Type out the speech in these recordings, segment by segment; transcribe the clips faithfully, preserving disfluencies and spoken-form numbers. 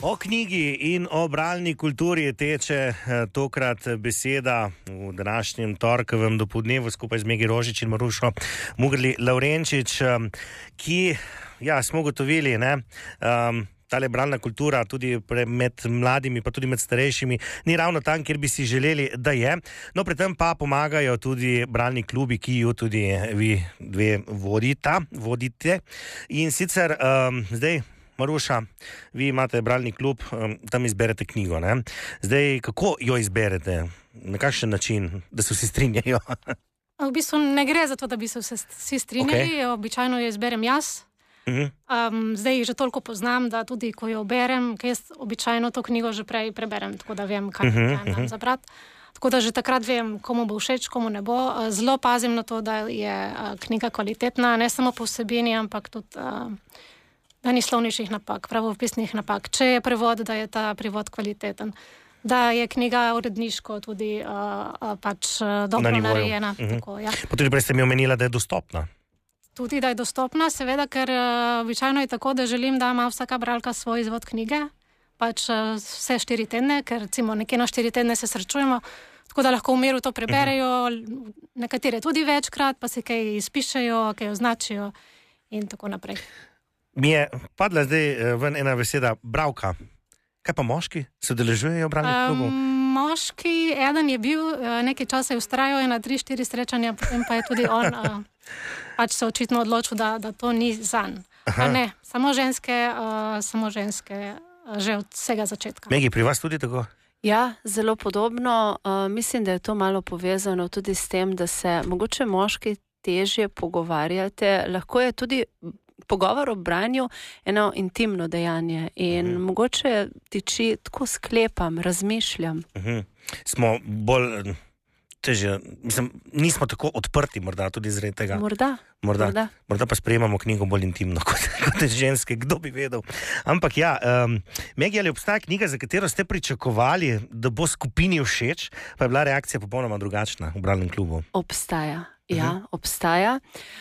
O knjigi in o bralni kulturi teče tokrat beseda v današnjem torkovem dopoldnevu skupaj z Megi Rožič in Marušo Mugrli Lavrenčič, ki, ja, smo gotovili, ne, um, tale bralna kultura tudi med mladimi, pa tudi med starejšimi, ni ravno tam, kjer bi si želeli, da je. No, pri tem pa pomagajo tudi bralni klubi, ki jo tudi vi dve vodita, vodite. In sicer um, zdaj, Maruša, vi imate bralni klub, tam izberete knjigo, ne? Zdaj, kako jo izberete? Na kakšen način, da se vsi strinjajo? V bistvu ne gre za to, da bi se vsi strinjali, okay. Običajno jo izberem jaz. Uh-huh. Um, zdaj že toliko poznam, da tudi ko jo berem, ker jaz običajno to knjigo že prej preberem, tako da vem, kaj uh-huh, uh-huh. dam zabrati. Tako da že takrat vem, komu bo všeč, komu ne bo. Zelo pazim na to, da je knjiga kvalitetna, ne samo po vsebini, ampak tudi uh, da ni slovniških napak, pravopisnih napak. Če je prevod, da je ta prevod kvaliteten. Da je knjiga uredniško tudi uh, uh, pač uh, dobro narejena. Uh-huh. Tako, ja. Pa tudi prej ste mi omenila, da je dostopna. Tudi, da je dostopna, seveda, ker uh, običajno je tako, da želim, da ima vsaka bralka svoj izvod knjige, pač uh, vse štiri tedne, ker recimo nekje na štiri tedne se srečujemo, tako da lahko v miru to preberejo, uh-huh. nekatere tudi večkrat, pa se kaj izpišejo, kaj označijo in tako naprej. Mi je padla zdaj ven ena beseda, bralka. Kaj pa moški? Se udeležujejo bralnih klubov? Um, moški, eden je bil, nekaj časa je vztrajal na tri, štiri srečanja, potem pa je tudi on uh, pač se očitno odločil, da, da to ni zanj. Ne, samo ženske, uh, samo ženske uh, že od vsega začetka. Megi, pri vas tudi tako? Ja, zelo podobno. Uh, mislim, da je to malo povezano tudi s tem, da se mogoče moški težje pogovarjate. Lahko je tudi pogovor o branju eno intimno dejanje in uh-huh. mogoče tiči, tako sklepam, razmišljam. Uh-huh. Smo bolj težje, mislim, nismo tako odprti morda tudi zaradi tega. Morda. Morda, morda. morda pa sprejemamo knjigo bolj intimno kot, kot ženske, kdo bi vedel. Ampak ja, um, Megi, ali obstaja knjiga, za katero ste pričakovali, da bo skupini všeč, pa je bila reakcija popolnoma drugačna v bralnem klubu? Obstaja. Ja, uh-huh. obstaja.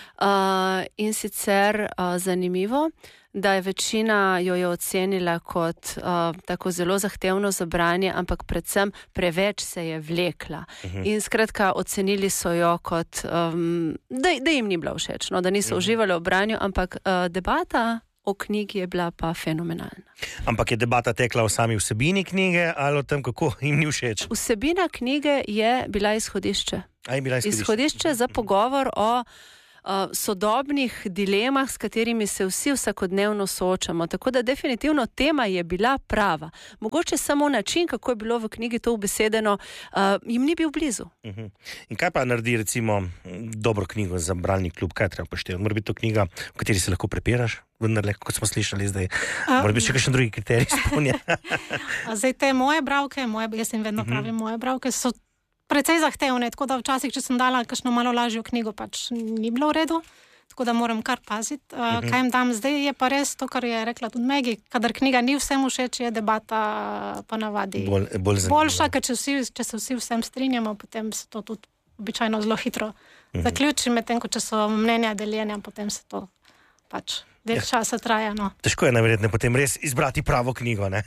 Uh, in sicer uh, zanimivo, da je večina jo je ocenila kot uh, tako zelo zahtevno za branje, ampak predvsem preveč se je vlekla. Uh-huh. In skratka, ocenili so jo kot, um, da, da jim ni bila všeč, no, da niso uh-huh. uživali v branju, ampak uh, debata o knjigi je bila pa fenomenalna. Ampak je debata tekla o sami vsebini knjige ali o tem, kako jim ni všeč? Vsebina knjige je bila izhodišče. A je bila izhodišče? Izhodišče za pogovor o uh, sodobnih dilemah, s katerimi se vsi vsakodnevno soočamo. Tako da definitivno tema je bila prava. Mogoče samo način, kako je bilo v knjigi to ubesedeno, uh, jim ni bil blizu. Uh-huh. In kaj pa naredi recimo dobro knjigo za bralni klub? Kaj treba poštevati? Mora biti to knjiga, v kateri se lahko prepiraš? Vendar, kot smo slišali zdaj, mora biti še kakšen drugi kriterij izpolnjen. Zdaj te moje bralke, moje, jaz jim vedno pravim, moje bralke so precej zahtevne, tako da včasih, če sem dala kakšno malo lažjo knjigo, pač ni bilo v redu, tako da moram kar paziti. Uh, kaj jim dam zdaj, je pa res to, kar je rekla tudi Megi, kadar knjiga ni vsem všeč, je debata ponavadi Bol, bolj boljša, ker če, vsi, če se vsi vsem strinjamo, potem se to tudi običajno zelo hitro uh-huh. zaključi, medtem ko če so mnenja deljena, potem se to pač del ja. časa traja. No. Težko je najverjetne potem res izbrati pravo knjigo, ne?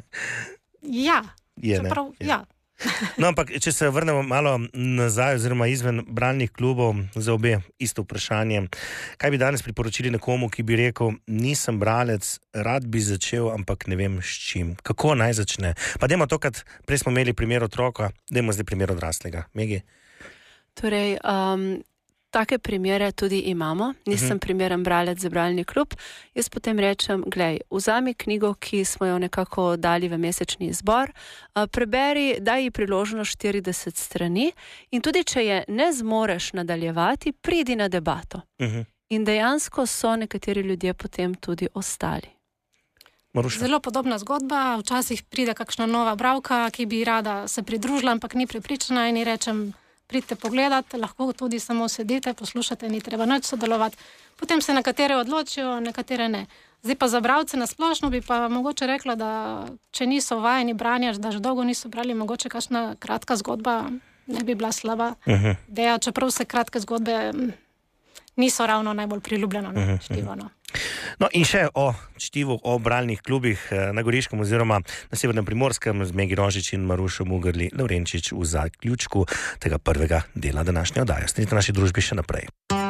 Ja, je, čeprav, ne? ja. No, ampak če se vrnemo malo nazaj oziroma izven bralnih klubov, za obe isto vprašanje. Kaj bi danes priporočili nekomu, ki bi rekel, nisem bralec, rad bi začel, ampak ne vem s čim. Kako naj začne? Pa dajmo to, kad prej smo imeli primer otroka, dajmo zdaj primer odraslega. Megi? Torej, um, take primere tudi imamo. Nisem uh-huh. primeren bralec za bralni klub. Jaz potem rečem, glej, vzami knjigo, ki smo jo nekako dali v mesečni izbor, preberi, daj ji priložnost štirideset strani in tudi, če je ne zmoreš nadaljevati, pridi na debato. Uh-huh. In dejansko so nekateri ljudje potem tudi ostali. Maruša. Zelo podobna zgodba. Včasih pride kakšna nova bralka, ki bi rada se pridružila, ampak ni prepričana in ji rečem, pridite pogledati, lahko tudi samo sedite, poslušate, ni treba nič sodelovati. Potem se nekatere odločijo, nekatere ne. Zdaj pa za bralce na splošno bi pa mogoče rekla, da če niso vajeni branja, da že dolgo niso brali, mogoče kakšna kratka zgodba ne bi bila slaba. Uh-huh. Deja, čeprav se kratke zgodbe niso ravno najbolj priljubljeno. Uh-huh. Štivano. No in še o čtivu, o bralnih klubih na Goriškem oziroma na Severnem Primorskem z Megi Rožič in Marušo Mugrli Lavrenčič v zaključku tega prvega dela današnje oddaje. Ostanite v naši družbi še naprej.